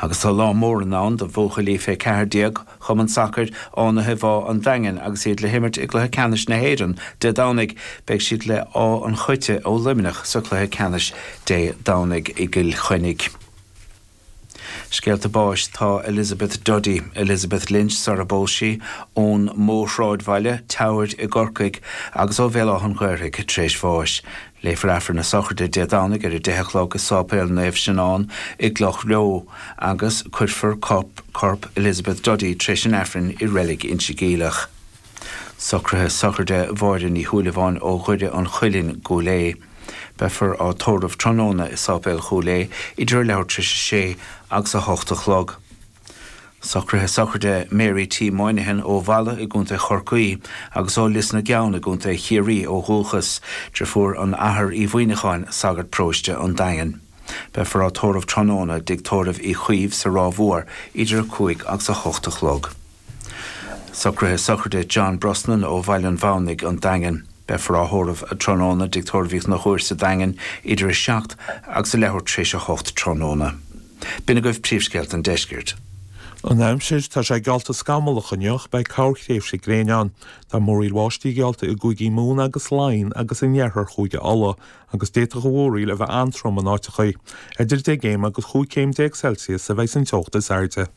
agus tá lá mór ná do bhóchalí fé ceardíag chum an sacr ánathe bhá an daingen agus iad le himirt ag lethe canis na héireann de dánig beag siad le á an chuite ó liminach sa lethe canis de dánig i gil chuinnig. Scéalta báis tá Elizabeth Duddy, Elizabeth Lynch sar a bóisi ón Mórráid Bhaile, Tauirt i Gorcaig agus ó bhéile an ghuirigh tréis bháis. Léifar afar na socrde déadánig ar a déthlog a sápéil na Sinán i Gloch Leo agus cuirfar corp Elizabeth Duddy tréis an afrin i rélig in Sigílach. Socrthe socrde bhairin í thuúlaháin ó chuide an chuilinn go lé. Befar á tóramh Tróna is sápéil chulé idir leabhar tríos sé agus a 8 log. Socrthe socrde Mary T. Moynihan ó Bhaile i gúnta Chorcaí agus ó lisna geann i gúnta Chiarí ó Dhúchas de fuair an athair í bhuineáin sagart próiste an daingen. Befar á tóramh Tróna dig tóramh í chuomh sa rámhór idir 5 agus a 8 log. Socrthe socrde John Brosnan ó Bhaile Bhánaigh an daingen. Befar á thóramh a Tróna dig tóramh na chuir sa daingen idir 7 agus a leabhar tríos a 8 Tróna. Bina goibh príomhscéalt an deisgirt. An aimsir tá sé gealta scamalachanneoch bei cabhréimh sé gréineán, Tá mórí bháistí gealta i gcuigí mún agus láin agus in dhearthar chuige alla agus déta go bhórí le bheith antrom an áitichaí. Idir dé géim agus chuig céim C sa bheith san teachtas airde.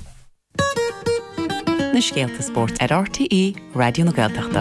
Na Scéalta Sport ar RTE Radio na Gaeltachta.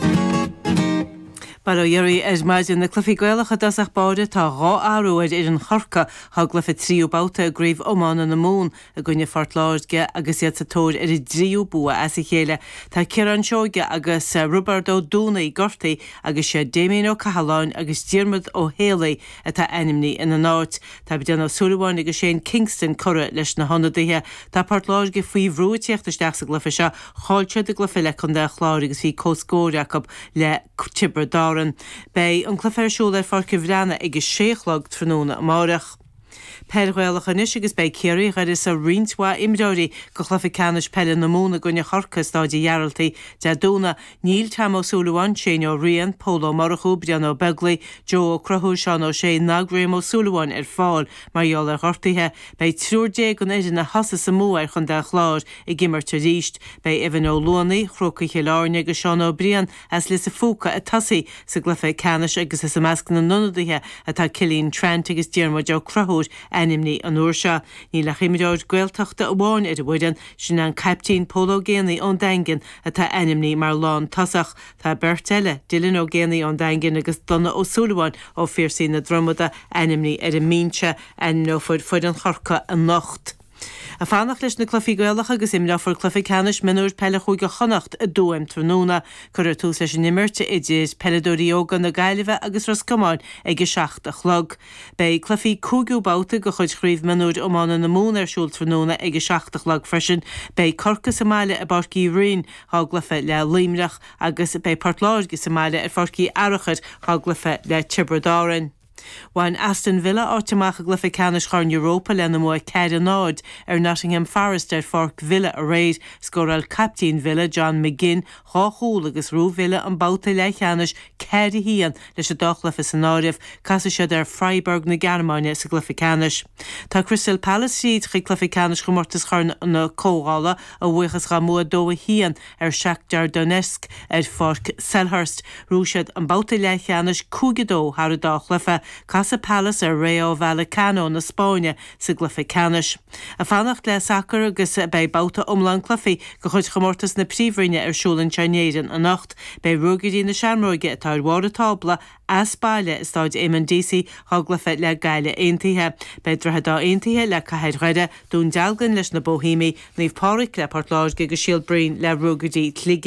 Bara dhéirí maidin na clufií Gaeilge dasach báide tá 2 áróid ar an chorca thuglafa tríú báta a gréibh Ómána na mún a gcuine fartláirge agus iad sa tóir ar i dríú bua as i chéile. Tá Ciarán Seoige agus Roberto Dúna i Gortaí agus sé Damien ó Cahaláin agus Diarmuid ó Héalaí atá enimní ina náit. Tá bidéan ó Súlaháin agus Shane Kingston cura leis na honadaithe. Tá fartláirge faoi bhrúteachtasteach sa glufa seo cháilte de glufa le chun de chláir agus bhí cóscóireach le tibr dáran. Bei an clufeir siúil ar farca bhreanna ag 6 log tróna amárach. Perghailach anis agus bei Ciarí chuir is a rintwa imdóirí go chlufa canis pelle na múna gúine chorca stáidí jaraltaí de dúna níl tam ó Súlaháin Shane ó Rian, Pólo Marachú, Brian ó Beglaí, Joe ó Cruthú, Sean ó Sé Nagraim ó Súlaháin ar fáil margheall ar chortaithe, bei trúr gon éidir na hasa sa mú ar chun de chláir i gimmart a ríist, bei Evan ó Luanaí, Chróca Chialáirne agus Sean ó Brian as lis a fúca a tasaí sa glufa canis agus is a measc na nonadaithe atá Cilín Trent agus Diarmuid ó Cruthúr enimní an uairse. Ní le chimimeid Gaeltachta amháin ar a bhuidan sin an captain Pólo Géanaí ón daingen atá enimní mar lán tasach. Tá Bert eile Dylan ó Géanaí ón daingen agus Donna ó Súlaháin ó fíorsaí na dromada enimní ar a mínse en nó fuid an chorca an nocht. A fánach leis na clufií Gaeilge agus imleafar clufií canis minúir pelle chuige chonacht a dóim tróna chuir tú leis an imirte idir pelledóí ógan na Gaillimhe agus Roscomáin ag 7 log. Bei clufií cúgiú báta go chuid chríomh minúir Ómána na mún ar siúil tróna ag 7 log freisin, bei Corca sa Máile a Barcaí Rion thuglafa le Límreach agus bei Portláirge sa Máile ar Forcaí Arachad thuglafa le Tibredáin. Bhain Aston Villa áiteach a glufa canis chun Europa lena mó cead náid ar Nottingham Forest ar Fork Villa a réid scórail captain Villa John McGinn cháthúil agus rú Villa an báta le cheanis cead a hían leis a doglafa san áireamh casa siad ar Freiburg na Gearmáine sa glufa canis. Tá Crystal Palace siad chu glufa canis go mortas chun na cógála a bhuichas ga mua dó a hían ar Shakhtar Donetsk ar Fork Selhurst rú siad an báta le cheanis 52 thar a doglafa Casa Palace ar Rayo Vallecano na Spáine sa glufa canis. A fannacht le sacr agus bei báta umlan clufií go chuid chomórtas na príomhrinne ar siúlann Teinéireann a nacht, bei rugadí na Seanróige atá bhra tábla as Baile is táid DC thuglafa le Gaile Aontaithe, bei drethe Aontaithe le Caithfear Ghaide dún dealgan leis na Bohímií, níomh páric le Portláirge go Síl Brín le rugadí Tlige.